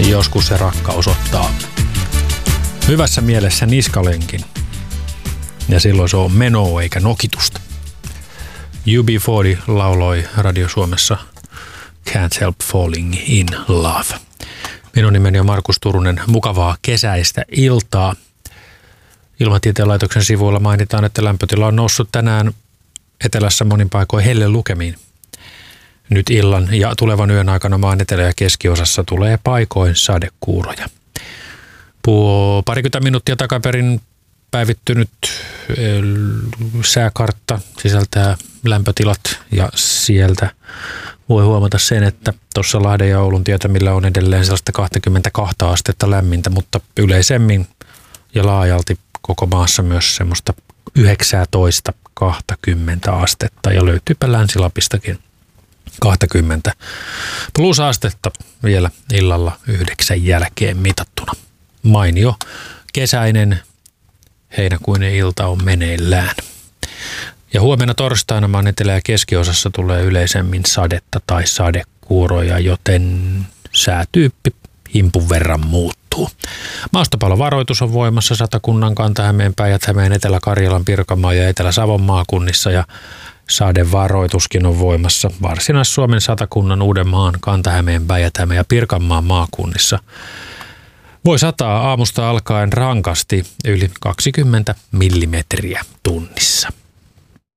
joskus se rakkaus ottaa hyvässä mielessä niskalenkin. Ja silloin se on menoa eikä nokitusta. UB40 lauloi Radio Suomessa Can't Help Falling in Love. Minun nimeni on Markus Turunen. Mukavaa kesäistä iltaa. Ilmatieteen laitoksen sivuilla mainitaan, että lämpötila on noussut tänään etelässä monin paikoin hellelukemiin. Nyt illan ja tulevan yön aikana maan etelä- ja keskiosassa tulee paikoin sadekuuroja. Parikymmentä minuuttia takaperin päivittynyt sääkartta sisältää lämpötilat ja sieltä voi huomata sen, että tuossa Lahden ja Oulun tietämillä on edelleen sellaista 22 astetta lämmintä, mutta yleisemmin ja laajalti koko maassa myös semmoista 19-20 astetta ja löytyypä Länsi-Lapistakin 20 plusastetta vielä illalla 9 jälkeen mitattuna. Mainio kesäinen heinäkuinen ilta on meneillään. Ja huomenna torstaina maan etelä- ja keskiosassa tulee yleisemmin sadetta tai sadekuuroja, joten säätyyppi himpun verran muuttuu. Maastopalovaroitus on voimassa Satakunnan, Kanta-Hämeen, Päijät-Hämeen, Etelä-Karjalan, Pirkanmaan ja Etelä-Savon maakunnissa ja sadevaroituskin on voimassa Varsinais-Suomen, Satakunnan, Uudenmaan, Kanta-Hämeen, Päijät-Hämeen ja Pirkanmaan maakunnissa. Voi sataa aamusta alkaen rankasti yli 20 millimetriä tunnissa.